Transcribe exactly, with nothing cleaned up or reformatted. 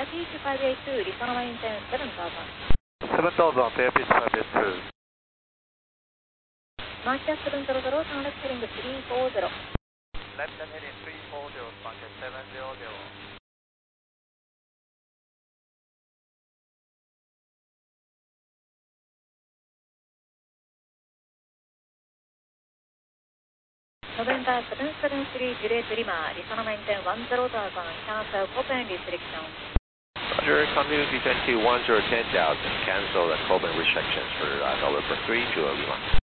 T H five eight two, リソナmaintain seven thousand. seven thousand, T H five eight two. Market seven zero zero, turn left heading three four zero. Left and heading three four zero, market seven zero zero. November seven seven three, Juliet Lima, Arizona maintain one zero thousand, cancel Copen restriction. Roger, continue descent to one zero ten thousand, cancel the Copen restrictions for uh, November three, Juliet Lima.